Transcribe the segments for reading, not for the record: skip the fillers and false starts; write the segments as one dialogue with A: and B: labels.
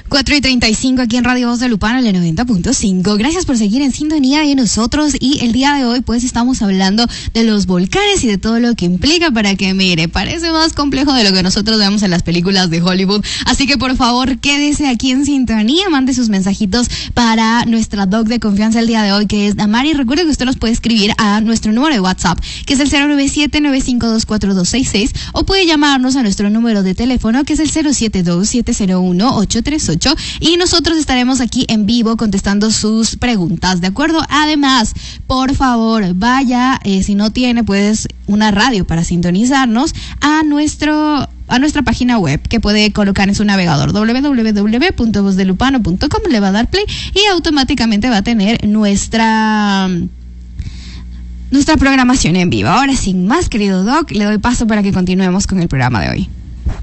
A: 4:35 aquí en Radio Voz de Lupano, el 90.5. Gracias por seguir en sintonía de nosotros, y el día de hoy pues estamos hablando de los volcanes y de todo lo que implica, para que mire, parece más complejo de lo que nosotros vemos en las películas de Hollywood. Así que por favor quédese aquí en sintonía, mande sus mensajitos para nuestra doc de confianza el día de hoy, que es Damari. Recuerde que usted nos puede escribir a nuestro número de WhatsApp, que es el 097-952-4266, o puede llamarnos a nuestro número de teléfono, que es el 072-701-838. Y nosotros estaremos aquí en vivo contestando sus preguntas, ¿de acuerdo? Además, por favor, vaya, si no tiene pues una radio para sintonizarnos, a nuestra página web, que puede colocar en su navegador www.vozdelupano.com, le va a dar play y automáticamente va a tener nuestra programación en vivo. Ahora, sin más, querido Doc, le doy paso para que continuemos con el programa de hoy.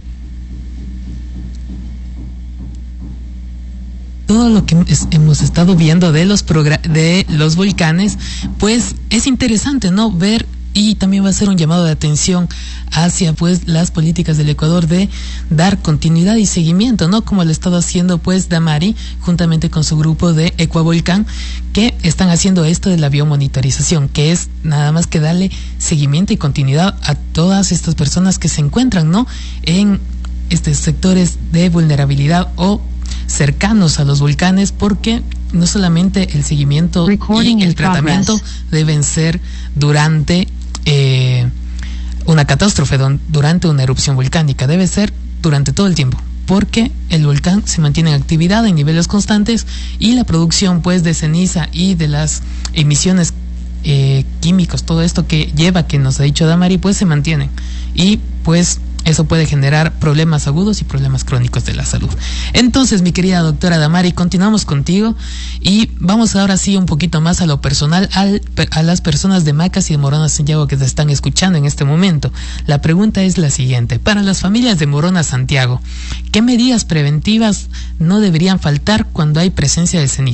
B: Todo lo que hemos estado viendo de los volcanes, pues es interesante, ¿no? Ver, y también va a ser un llamado de atención hacia pues las políticas del Ecuador de dar continuidad y seguimiento, ¿no? Como lo ha estado haciendo pues Damari juntamente con su grupo de Ecuavolcán, que están haciendo esto de la biomonitorización, que es nada más que darle seguimiento y continuidad a todas estas personas que se encuentran, ¿no? En estos sectores de vulnerabilidad o cercanos a los volcanes, porque no solamente el seguimiento y el tratamiento deben ser durante una catástrofe, durante una erupción volcánica, debe ser durante todo el tiempo, porque el volcán se mantiene en actividad en niveles constantes, y la producción pues de ceniza y de las emisiones químicos, todo esto que lleva, que nos ha dicho Damari, pues se mantienen, y pues eso puede generar problemas agudos y problemas crónicos de la salud. Entonces, mi querida doctora Damari, continuamos contigo y vamos ahora sí un poquito más a lo personal, a las personas de Macas y de Morona Santiago que te están escuchando en este momento. La pregunta es la siguiente: para las familias de Morona Santiago, ¿qué medidas preventivas no deberían faltar cuando hay presencia de ceniza?